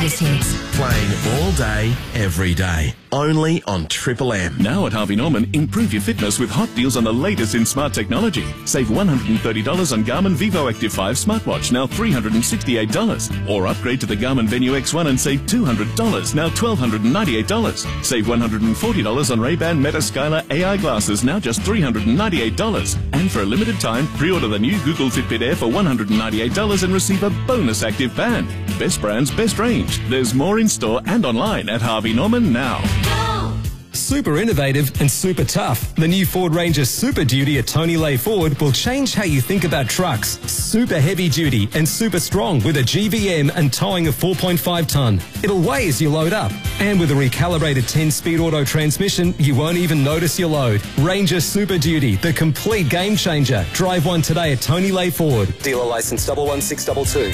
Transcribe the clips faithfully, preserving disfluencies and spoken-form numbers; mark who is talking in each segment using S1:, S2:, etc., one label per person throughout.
S1: hits.
S2: Playing all day, every day. Only on Triple M.
S3: Now at Harvey Norman, improve your fitness with hot deals on the latest in smart technology. Save one hundred thirty dollars on Garmin Vivo Active five smartwatch, now three hundred sixty-eight dollars. Or upgrade to the Garmin Venue X one and save two hundred dollars, now one thousand two hundred ninety-eight dollars. Save one hundred forty dollars on Ray-Ban Meta Skylar A I glasses, now just three hundred ninety-eight dollars. And for a limited time, pre-order the new Google Fitbit Air for one hundred ninety-eight dollars and receive a bonus active band. Best brands, best range. There's more in store and online at Harvey Norman now.
S4: Super innovative and super tough. The new Ford Ranger Super Duty at Tony Lay Ford will change how you think about trucks. Super heavy duty and super strong with a G V M and towing of four point five tonne. It'll weigh as you load up. And with a recalibrated ten-speed auto transmission, you won't even notice your load. Ranger Super Duty, the complete game changer. Drive one today at Tony Lay Ford. Dealer license double one six two two.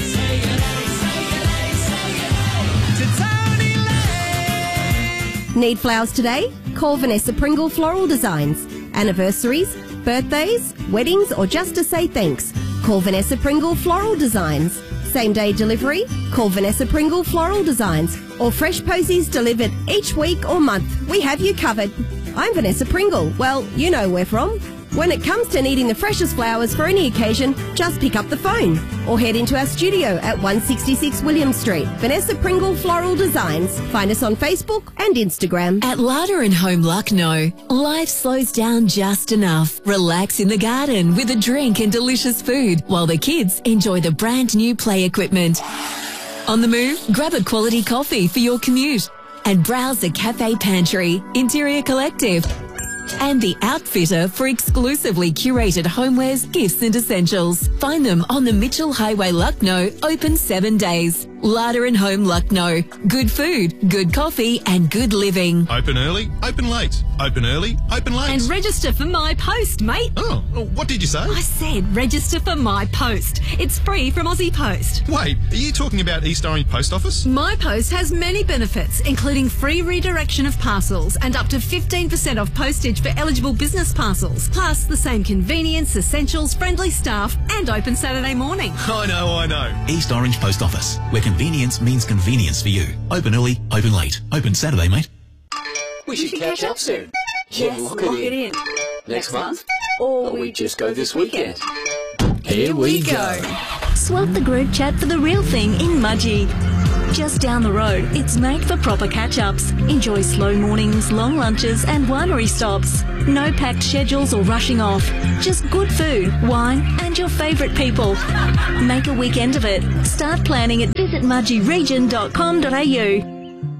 S5: Need flowers today? Call Vanessa Pringle Floral Designs. Anniversaries, birthdays, weddings, or just to say thanks. Call Vanessa Pringle Floral Designs. Same day delivery? Call Vanessa Pringle Floral Designs. Or fresh posies delivered each week or month. We have you covered. I'm Vanessa Pringle. Well, you know where from. When it comes to needing the freshest flowers for any occasion, just pick up the phone or head into our studio at one sixty-six William Street. Vanessa Pringle Floral Designs. Find us on Facebook and Instagram.
S1: At Larder and Home Lucknow, life slows down just enough. Relax in the garden with a drink and delicious food while the kids enjoy the brand new play equipment. On the move, grab a quality coffee for your commute and browse the Cafe Pantry, Interior Collective, and The Outfitter for exclusively curated homewares, gifts and essentials. Find them on the Mitchell Highway, Lucknow, open seven days. Larder and Home Lucknow. Good food, good coffee and good living.
S6: Open early, open late. Open early, open late.
S7: And register for My Post, mate.
S6: Oh, what did you say?
S7: I said register for My Post. It's free from Aussie Post.
S6: Wait, are you talking about East Orange Post Office?
S7: My Post has many benefits, including free redirection of parcels and up to fifteen percent off postage for eligible business parcels. Plus the same convenience, essentials, friendly staff and open Saturday morning.
S6: I know, I know.
S8: East Orange Post Office, where convenience means convenience for you. Open early, open late. Open Saturday, mate.
S9: We should catch up soon.
S7: Yes,
S9: lock,
S7: lock
S9: it, in.
S7: it in.
S9: Next month? Or we just go this weekend?
S7: Here we go.
S10: Swap the group chat for the real thing in Mudgee. Just down the road, it's made for proper catch-ups. Enjoy slow mornings, long lunches and winery stops. No packed schedules or rushing off. Just good food, wine and your favourite people. Make a weekend of it. Start planning at visit mudgee region dot com dot a u.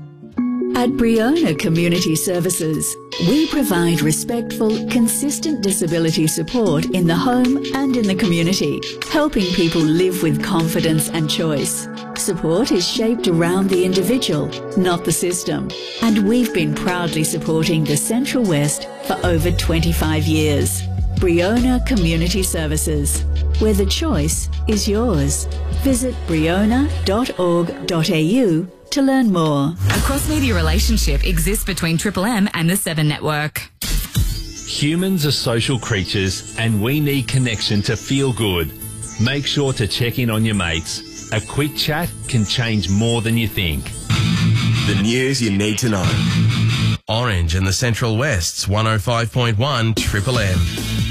S11: At Briona Community Services, we provide respectful, consistent disability support in the home and in the community, helping people live with confidence and choice. Support is shaped around the individual, not the system, and we've been proudly supporting the Central West for over twenty-five years. Briona Community Services, where the choice is yours. Visit briona dot org dot a u to learn more.
S12: A cross-media relationship exists between Triple M and the Seven Network.
S13: Humans are social creatures and we need connection to feel good. Make sure to check in on your mates. A quick chat can change more than you think.
S2: The news you need to know. Orange and the Central West's one oh five point one Triple M.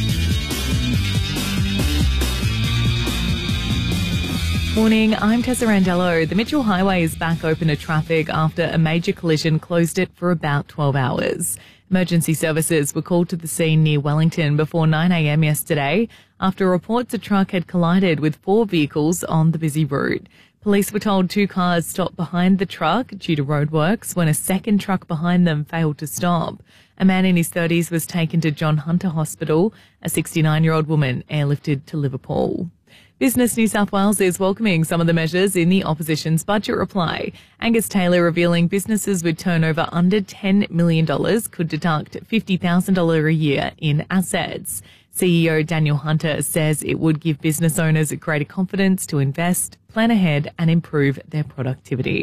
S14: Morning, I'm Tessa Randello. The Mitchell Highway is back open to traffic after a major collision closed it for about twelve hours. Emergency services were called to the scene near Wellington before nine a m yesterday after reports a truck had collided with four vehicles on the busy route. Police were told two cars stopped behind the truck due to roadworks when a second truck behind them failed to stop. A man in his thirties was taken to John Hunter Hospital. A sixty-nine-year-old woman airlifted to Liverpool. Business New South Wales is welcoming some of the measures in the opposition's budget reply. Angus Taylor revealing businesses with turnover under ten million dollars could deduct fifty thousand dollars a year in assets. C E O Daniel Hunter says it would give business owners greater confidence to invest, plan ahead and improve their productivity.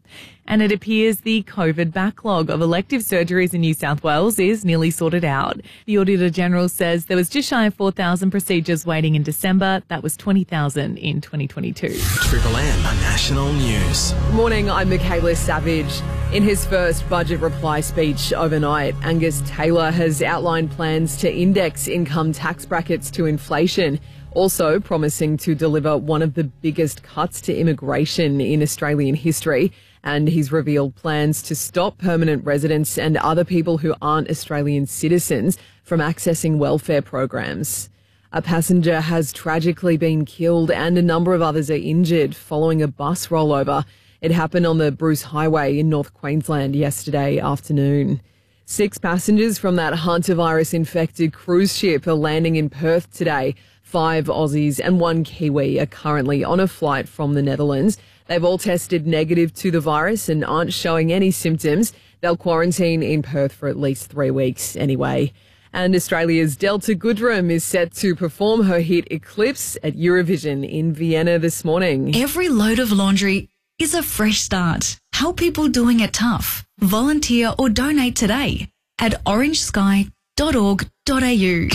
S14: And it appears the COVID backlog of elective surgeries in New South Wales is nearly sorted out. The Auditor General says there was just shy of four thousand procedures waiting in December. That was twenty thousand in twenty twenty-two.
S2: Triple M National News.
S15: Morning, I'm Michaela Savage. In his first budget reply speech overnight, Angus Taylor has outlined plans to index income tax brackets to inflation, also promising to deliver one of the biggest cuts to immigration in Australian history. And he's revealed plans to stop permanent residents and other people who aren't Australian citizens from accessing welfare programs. A passenger has tragically been killed and a number of others are injured following a bus rollover. It happened on the Bruce Highway in North Queensland yesterday afternoon. Six passengers from that hantavirus-infected cruise ship are landing in Perth today. Five Aussies and one Kiwi are currently on a flight from the Netherlands. They've all tested negative to the virus and aren't showing any symptoms. They'll quarantine in Perth for at least three weeks anyway. And Australia's Delta Goodrem is set to perform her hit Eclipse at Eurovision in Vienna this morning.
S16: Every load of laundry is a fresh start. Help people doing it tough. Volunteer or donate today at orange sky dot org dot a u.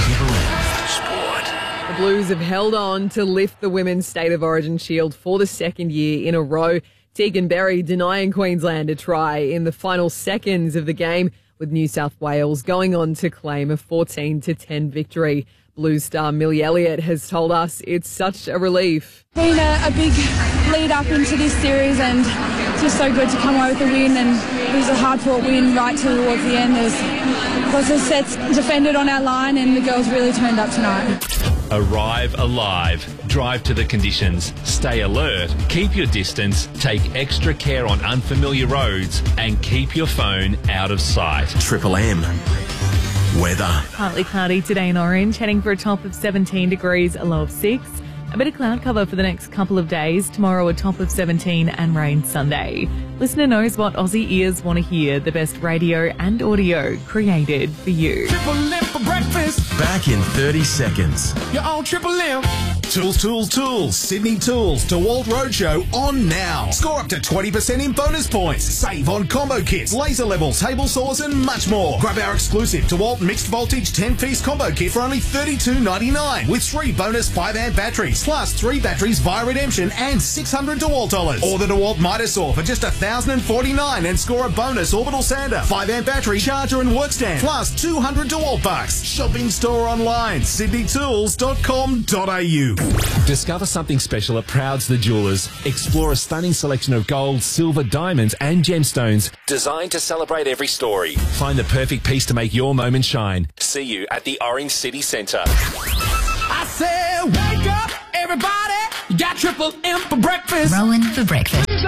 S15: The Blues have held on to lift the Women's State of Origin shield for the second year in a row. Tegan Berry denying Queensland a try in the final seconds of the game, with New South Wales going on to claim a fourteen to ten victory. Blues star Millie Elliott has told us it's such a relief.
S17: Been a, a big lead up into this series and just so good to come away with a win, and it was a hard-fought win right towards the end. There was lots of sets defended on our line and the girls really turned up tonight.
S13: Arrive alive. Drive to the conditions. Stay alert. Keep your distance. Take extra care on unfamiliar roads and keep your phone out of sight.
S2: Triple M. Weather.
S14: Partly cloudy today in Orange, heading for a top of seventeen degrees, a low of six. A bit of cloud cover for the next couple of days. Tomorrow a top of seventeen and rain Sunday. Listener knows what Aussie ears want to hear. The best radio and audio created for you.
S18: Triple M for breakfast.
S2: Back in thirty seconds.
S18: You're on Triple M.
S19: Tools, tools, tools. Sydney Tools DeWalt Roadshow on now. Score up to twenty percent in bonus points. Save on combo kits, laser levels, table saws and much more. Grab our exclusive DeWalt mixed voltage ten-piece combo kit for only thirty-two ninety-nine with three bonus five amp batteries plus three batteries via redemption and six hundred DeWalt dollars. Or the DeWalt Mitre Saw for just one thousand forty-nine and score a bonus orbital sander, five amp battery charger and work stand plus two hundred DeWalt bucks. Shopping store online, sydney tools dot com dot a u.
S20: Discover something special at Prouds the Jewellers. Explore a stunning selection of gold, silver, diamonds and gemstones designed to celebrate every story. Find the perfect piece to make your moment shine. See you at the Orange City Centre.
S18: I said, wake up, everybody. You got Triple M for breakfast.
S16: Rowan for breakfast.